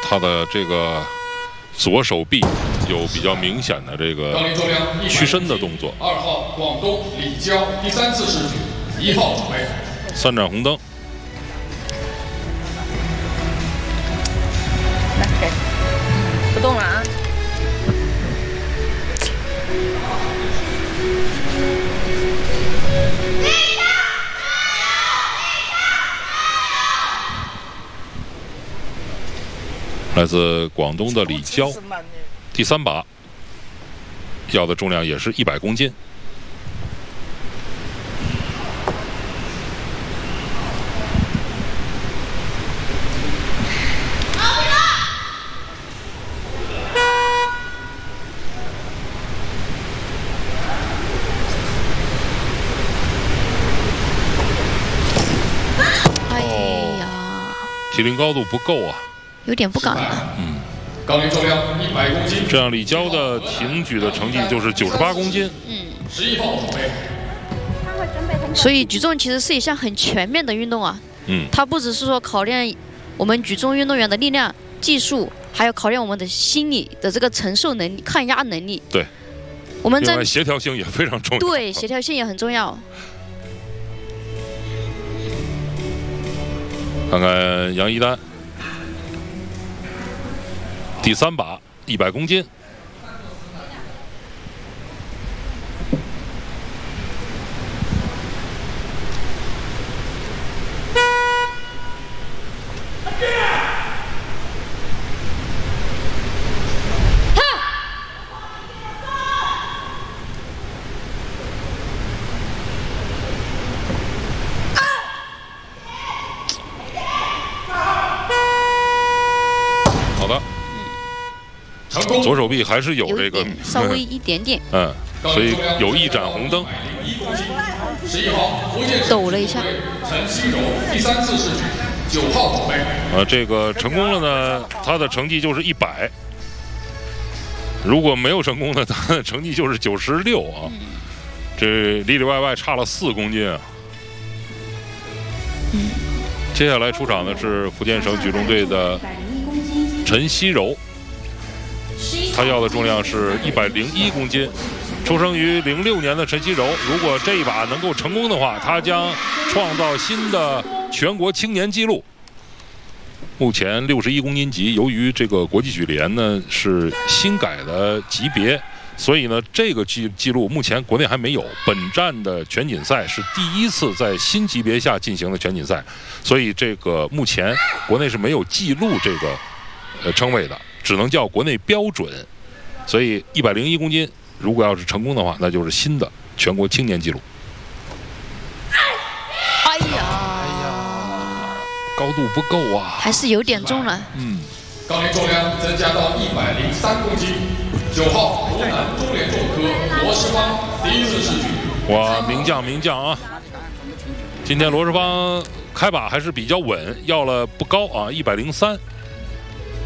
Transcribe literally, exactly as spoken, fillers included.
他的这个左手臂有比较明显的这个屈伸的动作。 二号广东李娇第三次试举，一号准备。 三盏红灯。 来，给，不动了啊。 来自广东的李娇，第三把，要的重量也是一百公斤。 哎呀， 体龄高度不够啊。 有点不敢了。 嗯， 杠铃重量一百公斤。 这样李娇的挺举的成绩就是九十八公斤。 嗯， 十一号准备。 所以举重其实是一项很全面的运动啊。 嗯， 它不只是说考验我们举重运动员的力量、技术，还要考验我们的心理的这个承受能力、抗压能力。 对， 我们另外协调性也非常重要。 对，协调性也很重要。 看看杨一丹。 第三把一百公斤，好的。 左手臂还是有这个稍微一点点， 嗯，所以有一盏红灯。 抖了一下。 陈希柔第三次试举，九号准备。 呃，这个成功了呢，他的成绩就是一百；如果没有成功呢，他的成绩就是九十六啊。 嗯、 这里里外外差了四公斤啊。 嗯。 接下来出场的是福建省举重队的陈希柔。 他要的重量是一百零一公斤，出生于零六年的陈希柔，如果这一把能够成功的话，他将创造新的全国青年纪录。目前六十一公斤级，由于这个国际举联呢是新改的级别，所以呢这个记记录目前国内还没有。本站的全锦赛是第一次在新级别下进行的全锦赛，所以这个目前国内是没有记录这个呃称谓的。 只能叫国内标准，所以一百零一公斤，如果要是成功的话，那就是新的全国青年纪录。 哎呀，哎呀，高度不够啊， 还是有点重了。 嗯， 杠铃重量增加到一百零三公斤。九号湖南中联重科罗世芳第一次试举。 哇，名将名将啊！今天罗世芳开把还是比较稳，要了不高啊，一百零三。